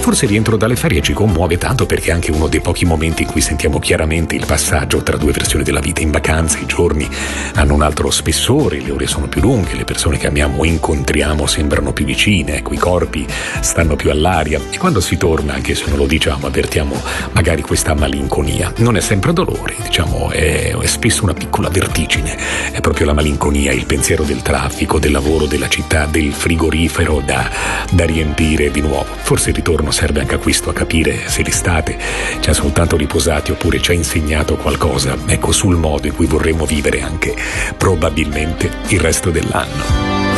Forse il rientro dalle ferie ci commuove tanto perché è anche uno dei pochi momenti in cui sentiamo chiaramente il passaggio tra due versioni della vita. In vacanza i giorni hanno un altro spessore, le ore sono più lunghe, le persone che amiamo e incontriamo sembrano più vicine, ecco, i corpi stanno più all'aria, e quando si torna, anche se non lo diciamo, avvertiamo magari questa malinconia. Non è sempre dolore, diciamo, è spesso una piccola vertigine, è proprio la malinconia, il pensiero del traffico, del lavoro, della città, del frigorifero da riempire di nuovo. Forse il ritorno serve anche a questo, a capire se l'estate ci ha soltanto riposati oppure ci ha insegnato qualcosa, ecco, sul modo in cui vorremmo vivere anche probabilmente il resto dell'anno.